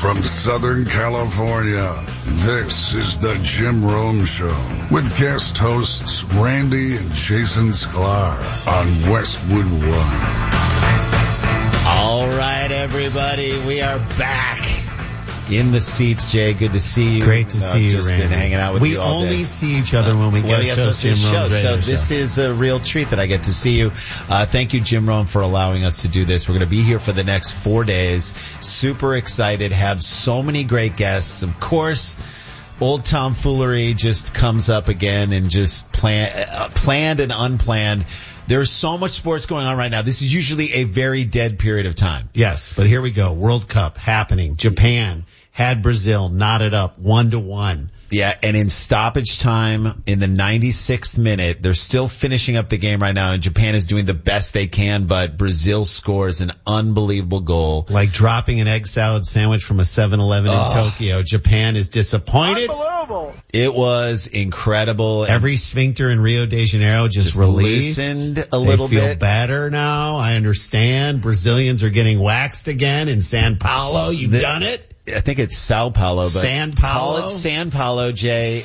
from Southern California, this is the Jim Rome Show with guest hosts Randy and Jason Sklar on Westwood One. All right, everybody, we are back in the seats. Jay, good to see you. Great to see you, just Randy. Been hanging out with you all day. We only see each other when we get host Jim Rome. So this is a real treat that I get to see you. Thank you, Jim Rome, for allowing us to do this. We're going to be here for the next 4 days. Super excited. Have so many great guests. Of course, old tomfoolery just comes up again and just planned and unplanned. There's so much sports going on right now. This is usually a very dead period of time. Yes, but here we go. World Cup happening. Japan had Brazil knotted up 1-1. Yeah, and in stoppage time in the 96th minute, they're still finishing up the game right now, and Japan is doing the best they can, but Brazil scores an unbelievable goal. Like dropping an egg salad sandwich from a 7-Eleven in Tokyo. Japan is disappointed. Unbelievable. It was incredible. Every sphincter in Rio de Janeiro just released. Loosened a little bit. They feel bit better now. I understand. Brazilians are getting waxed again in San Paulo. You've done it. I think it's Sao Paulo, but San Paulo? call it San Paulo, Jay.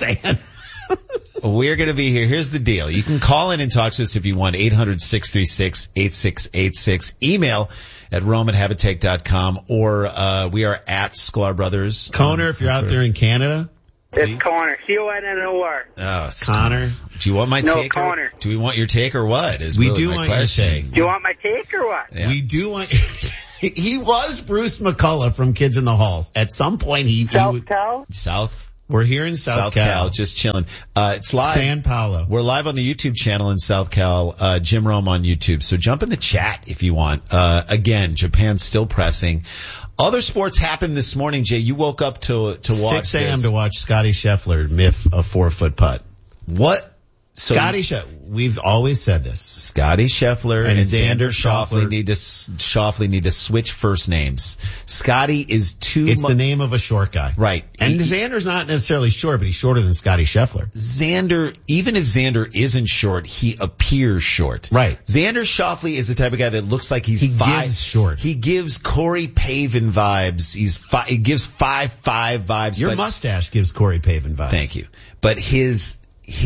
We're going to be here. Here's the deal. You can call in and talk to us if you want. 800-636-8686. Email at rome@habitake.com, or we are at Sklar Brothers. Connor, if you're out there in Canada. It's Connor. C-O-N-N-O-R. Oh, Connor. Do you want my take? No, Connor. Do we want your take or what? We do want your take. Do you want my take or what? Yeah. We do want your take. He was Bruce McCullough from Kids in the Halls. At some point, South Cal? We're here in South Cal. Just chilling. It's live. San Paulo. We're live on the YouTube channel in South Cal, Jim Rome on YouTube. So jump in the chat if you want. Again, Japan's still pressing. Other sports happened this morning, Jay. You woke up to watch 6 a.m. this. to watch Scotty Scheffler miff a 4-foot putt. What? So Scotty Scheffler, we've always said this. Scotty Scheffler and Xander Schauffele need to switch first names. Scotty is It's the name of a short guy. Right. And Xander's not necessarily short, but he's shorter than Scotty Scheffler. Xander, even if Xander isn't short, he appears short. Right. Xander Schauffele is the type of guy that looks like he gives short. He gives Corey Pavin vibes. He gives 5'5" vibes. Your mustache gives Corey Pavin vibes. Thank you. But he's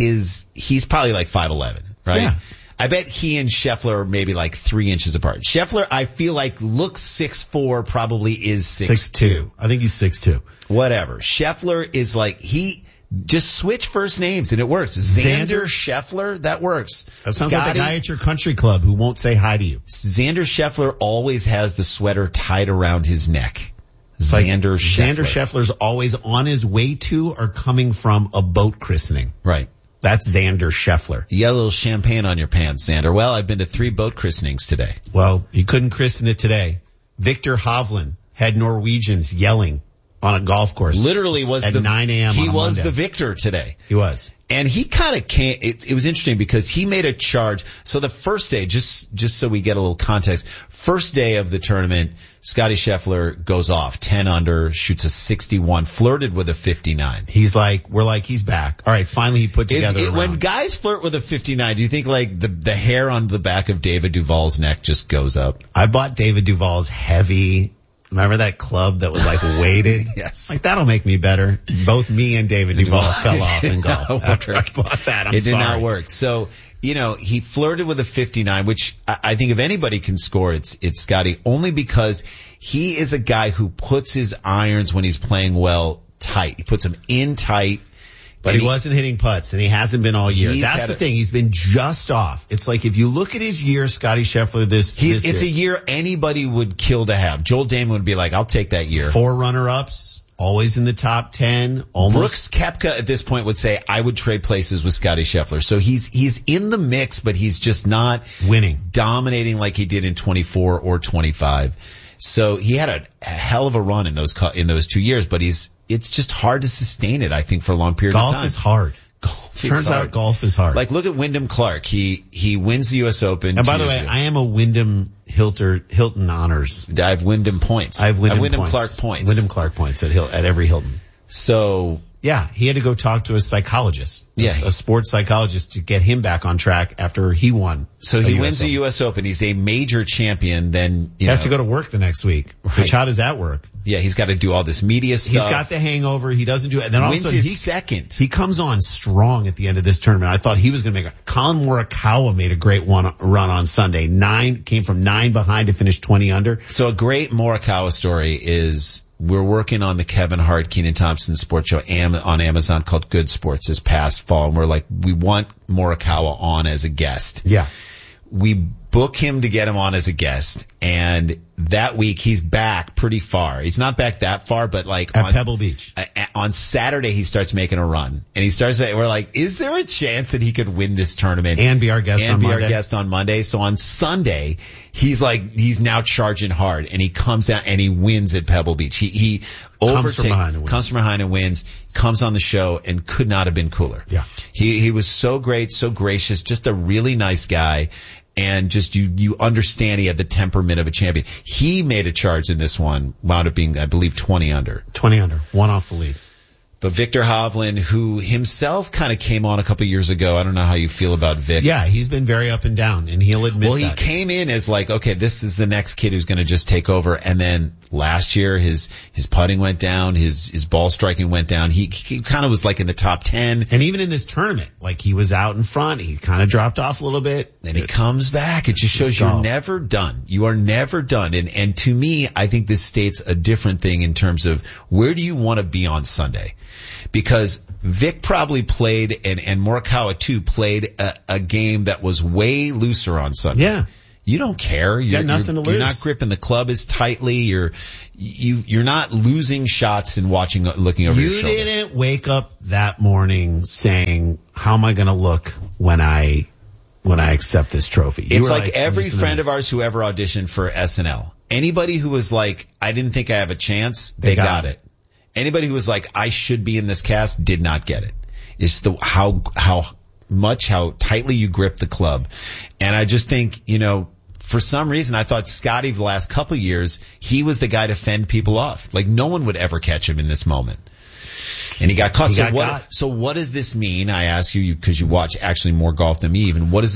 probably like 5'11", right? Yeah. I bet he and Scheffler are maybe like 3 inches apart. Scheffler, I feel like looks 6'4", probably is 6'2". I think he's 6'2". Whatever. Scheffler is like, he just switch first names and it works. Xander Scheffler, that works. That sounds like the guy at your country club who won't say hi to you. Xander Scheffler always has the sweater tied around his neck. Xander Scheffler's always on his way to or coming from a boat christening. Right. That's Xander Scheffler. You got a little champagne on your pants, Xander. Well, I've been to 3 boat christenings today. Well, you couldn't christen it today. Victor Hovland had Norwegians yelling on a golf course. Literally was at 9 a.m. He on a was Monday. the victor today. He was. And he kind of came, it was interesting because he made a charge. So the first day, just so we get a little context, first day of the tournament, Scotty Scheffler goes off 10 under, shoots a 61, flirted with a 59. We're like, he's back. All right, finally he put together a round. When guys flirt with a 59, do you think like the hair on the back of David Duval's neck just goes up? I bought David Duval's heavy. Remember that club that was like weighted? Yes. Like that'll make me better. Both me and David Duval fell off in golf after I bought that. It did not work. So, he flirted with a 59, which I think if anybody can score, it's Scotty, only because he is a guy who puts his irons when he's playing well tight. He puts them in tight. But he wasn't hitting putts, and he hasn't been all year. That's the thing. He's been just off. It's like if you look at his year, Scotty Scheffler, it's a year anybody would kill to have. Joel Damon would be like, I'll take that year. 4 runner-ups, always in the top 10. Almost. Brooks Koepka at this point would say, I would trade places with Scotty Scheffler. So he's in the mix, but he's just not winning, dominating like he did in 24 or 25. So he had a hell of a run in those 2 years, but it's just hard to sustain it, I think, for a long period of time. Golf is hard. Turns out golf is hard. Like, look at Wyndham Clark. He wins the U.S. Open. And by the way, I am a Wyndham Hilton honors. I have Wyndham points. I have Wyndham Clark points. Wyndham Clark points at every Hilton. So, Yeah, he had to go talk to a psychologist, a sports psychologist, to get him back on track after he won. So he wins the U.S. Open. He's a major champion. Then he has to go to work the next week. Right. Which, how does that work? Yeah, he's got to do all this media stuff. He's got the hangover. He doesn't do it. And then wins also his second. He comes on strong at the end of this tournament. I thought he was going to make Colin Morikawa made a great run on Sunday. Came from 9 behind to finish 20 under. So a great Morikawa story is, we're working on the Kevin Hart, Kenan Thompson sports show on Amazon called Good Sports this past fall. And we're like, we want Morikawa on as a guest. Yeah. We book him to get him on as a guest. And that week he's back pretty far. He's not back that far, but like at Pebble Beach. On Saturday he starts making a run. And we're like, is there a chance that he could win this tournament? And be our guest on Monday. So on Sunday, he's now charging hard, and he comes down and he wins at Pebble Beach. He comes from behind and wins, comes on the show, and could not have been cooler. Yeah. He was so great, so gracious, just a really nice guy. And just you understand he had the temperament of a champion. He made a charge in this one, wound up being, I believe, 20 under. 20 under, one off the lead. But Viktor Hovland, who himself kind of came on a couple years ago, I don't know how you feel about Vic. Yeah, he's been very up and down, and he'll admit that. Well, he came in as like, okay, this is the next kid who's going to just take over. And then last year, his putting went down, his ball striking went down. He kind of was like in the top 10. And even in this tournament, like he was out in front, he kind of dropped off a little bit. Then he comes back. It just shows you're never done. You are never done. And to me, I think this states a different thing in terms of where do you want to be on Sunday? Because Vic probably played, and Morikawa too, played a game that was way looser on Sunday. Yeah. You don't care. You got nothing to lose. You're not gripping the club as tightly. You're not losing shots and looking over your shoulder. You didn't wake up that morning saying, how am I going to look when I accept this trophy? It's like every friend of ours who ever auditioned for SNL. Anybody who was like, I didn't think I have a chance, they got it. Anybody who was like, I should be in this cast, did not get it. It's how tightly you grip the club. And I just think, for some reason, I thought Scotty the last couple of years, he was the guy to fend people off. Like no one would ever catch him in this moment. And he got caught. So what does this mean? I ask you, because you watch actually more golf than me even. What does